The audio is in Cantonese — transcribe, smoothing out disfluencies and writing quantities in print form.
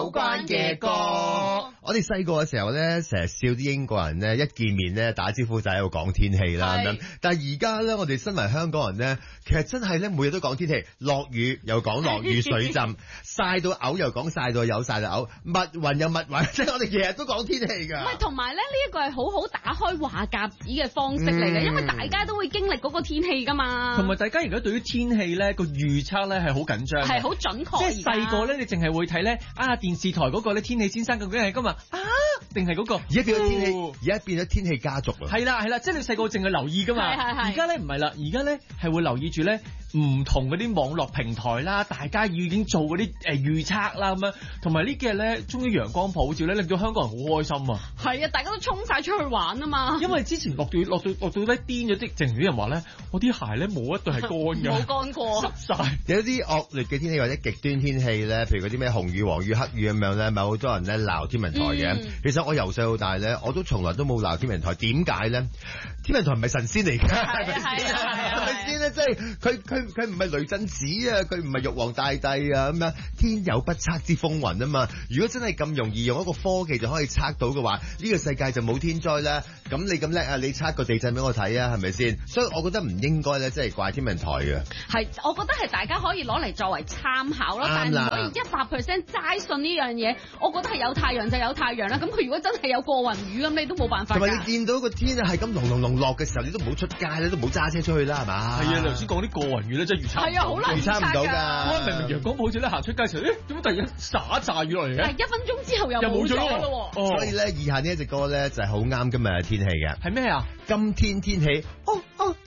有關嘅歌。我哋細個嘅時候咧，成日笑啲英國人咧，一見面咧打招呼就喺度講天氣啦咁樣。但係而家咧，我哋身為香港人咧，其實真係咧每日都講天氣，落雨又講落雨水浸，曬到嘔又講曬到有曬到嘔，密雲又密雲，即係我哋日日都講天氣㗎。 唔係，同埋咧呢一個係好好打開話匣子嘅方式嚟嘅，因為大家都會經歷嗰個天氣㗎嘛。 同埋大家而家對於天氣咧個預測咧係好緊張， 係好準確。 即係細個咧，你淨係會睇咧電視台嗰個咧天氣先生究竟係今日定係嗰個？ 而家變咗天氣，而家變咗天氣家族啊！ 係啦，即係你細個淨係留意㗎嘛。而家咧唔係啦，而家咧係會留意住咧唔同嗰啲網絡平台啦，大家已經做嗰啲預測啦咁樣，同埋呢幾日咧終於陽光普照咧，令到香港人好開心啊！ 係啊，大家都衝晒出去玩啊嘛！ 因為之前落到咧癲咗啲，正如啲人話咧，我啲鞋咧冇一對係乾㗎， 冇乾過， 濕晒。 有啲惡劣嘅天氣或者極端天氣咧，譬如嗰啲咩紅雨、黃雨、黑雨咁樣咧，咪好多人咧鬧天文台嘅。其實我由細到大咧，我都從來都冇鬧天文台。點解咧？天文台唔係神仙嚟㗎，係咪先咧？即係佢唔係雷震子啊，佢唔係玉皇大帝啊咁樣。天有不測之風雲啊嘛！如果真係咁容易用一個科技就可以測到嘅話，呢個世界就冇天災啦。咁你咁叻啊，你測個地震俾我睇啊，係咪先？所以我覺得唔應該咧，即係怪天文台嘅。 係，我覺得係大家可以攞嚟作為參考咯，但係唔可以100%齋信呢樣嘢。我覺得係有太陽就有太陽啦。咁佢如果真係有過雲雨咁，你都冇辦法㗎。 同埋你見到個天係咁隆落嘅時候，你都唔好出街，你都唔好揸車出去啦，係嘛？ 係啊，你頭先講啲過雲雨咧，真係預測係啊，好難預測唔到㗎。 明明陽光普照咧，行出街時候，點解突然間灑炸雨落嚟嘅？ 但係1分鐘之後又冇咗咯喎。 所以咧，以下呢一隻歌咧就係好啱今日嘅天氣嘅。 係咩啊？ 今天天氣，